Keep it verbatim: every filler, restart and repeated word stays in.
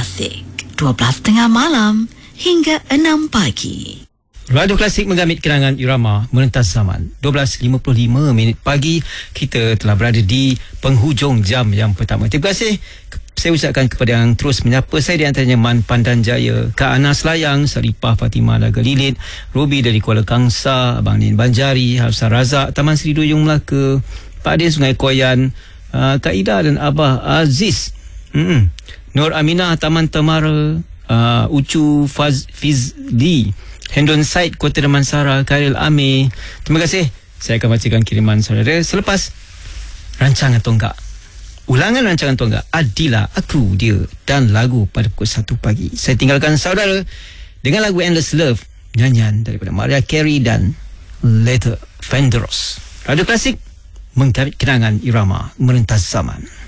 Klasik, dua belas tiga puluh malam hingga enam pagi. Radio Klasik menggamit kenangan irama merentas zaman. dua belas lima puluh lima minit pagi, kita telah berada di penghujung jam yang pertama. Terima kasih saya ucapkan kepada yang terus menyapa saya, di antaranya Man Pandan Jaya, Kak Anas Layang, Saripah Fatimah Laga Lilit, Ruby dari Kuala Kangsa, Abang Din Banjari, Hafsah Razak, Taman Seri Duyung Melaka, Pak Din Sungai Koyan, uh, Kak Ida dan Abah Aziz, mm-mm. Nur Aminah Taman Temara, uh, Ucu Faz Fizdi, Hendon Said Kota Damansara, Khairil Amir. Terima kasih. Saya akan bacakan kiriman saudara selepas rancangan tonggak. Ulangan rancangan tonggak Adila, Aku, Dia dan lagu pada pukul satu pagi. Saya tinggalkan saudara dengan lagu Endless Love, nyanyian daripada Mariah Carey dan Luther Vandross. Radio Klasik menggamit kenangan irama merentas zaman.